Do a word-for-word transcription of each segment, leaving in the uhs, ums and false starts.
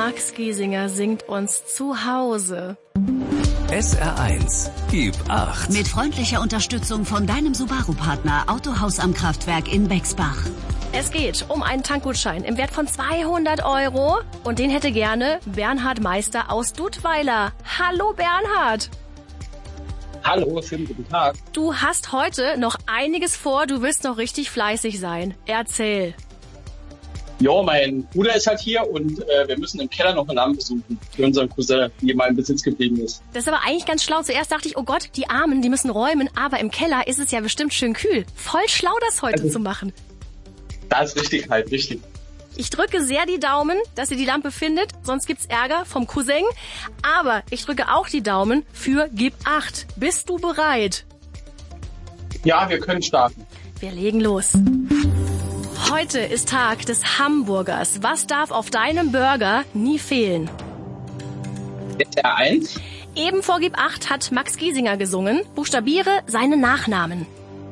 Max Giesinger singt uns zu Hause. S R eins, gib acht. Mit freundlicher Unterstützung von deinem Subaru-Partner Autohaus am Kraftwerk in Bexbach. Es geht um einen Tankgutschein im Wert von zweihundert Euro und den hätte gerne Bernhard Meister aus Dudweiler. Hallo Bernhard! Hallo, schönen guten Tag. Du hast heute noch einiges vor, du willst noch richtig fleißig sein. Erzähl. Ja, mein Bruder ist halt hier und äh, wir müssen im Keller noch eine Lampe suchen für unseren Cousin, die mal im Besitz geblieben ist. Das ist aber eigentlich ganz schlau. Zuerst dachte ich, oh Gott, die Armen, die müssen räumen, aber im Keller ist es ja bestimmt schön kühl. Voll schlau, das heute also, zu machen. Das ist richtig halt, richtig. Ich drücke sehr die Daumen, dass ihr die Lampe findet, sonst gibt's Ärger vom Cousin. Aber ich drücke auch die Daumen für Gib acht. Bist du bereit? Ja, wir können starten. Wir legen los. Heute ist Tag des Hamburgers. Was darf auf deinem Burger nie fehlen? S R eins. Eben vor Gib acht hat Max Giesinger gesungen. Buchstabiere seinen Nachnamen.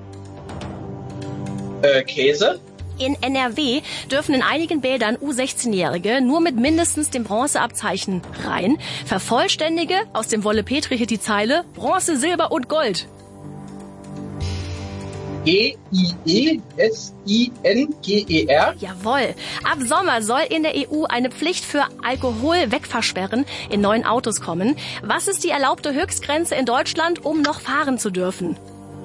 Äh, Käse. In N R W dürfen in einigen Bädern U sechzehn-Jährige nur mit mindestens dem Bronzeabzeichen rein. Vervollständige aus dem Wolle-Petri-Hit die Zeile Bronze, Silber und Gold. G I E S I N G E R. Jawohl. Ab Sommer soll in der E U eine Pflicht für Alkohol-Wegversperren in neuen Autos kommen. Was ist die erlaubte Höchstgrenze in Deutschland, um noch fahren zu dürfen?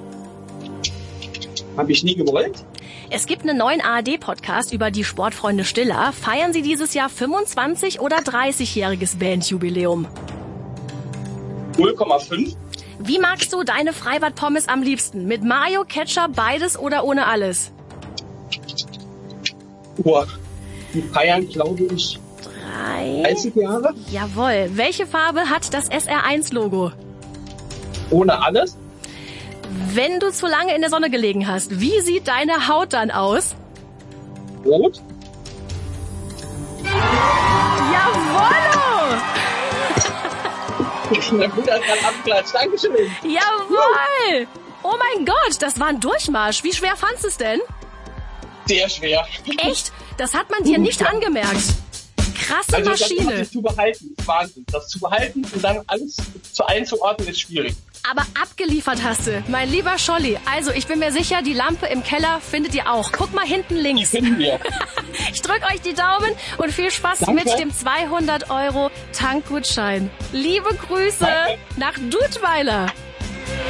Habe ich nie gewollt. Es gibt einen neuen A R D-Podcast über die Sportfreunde Stiller. Feiern Sie dieses Jahr fünfundzwanzig- oder dreißigjähriges Bandjubiläum? null Komma fünf. Wie magst du deine Freibad-Pommes am liebsten? Mit Mayo, Ketchup, beides oder ohne alles? Boah, die feiern, glaube ich, Drei. dreißig Jahre. Jawohl. Welche Farbe hat das S R eins Logo? Ohne alles. Wenn du zu lange in der Sonne gelegen hast, wie sieht deine Haut dann aus? Rot. Jawoll! Mein Bruder hat gerade abgeklatscht. Dankeschön. Jawoll! Oh mein Gott, das war ein Durchmarsch. Wie schwer fandst du es denn? Sehr schwer. Echt? Das hat man dir nicht angemerkt. Krasse Also das Maschine. Das zu behalten ist Wahnsinn. Das zu behalten und dann alles zu einzuordnen ist schwierig. Aber abgeliefert hast du, mein lieber Scholli. Also ich bin mir sicher, die Lampe im Keller findet ihr auch. Guck mal hinten links. Die finden wir. Ich drück euch die Daumen und viel Spaß Danke. mit dem zweihundert Euro Tankgutschein. Liebe Grüße Danke. nach Dudweiler.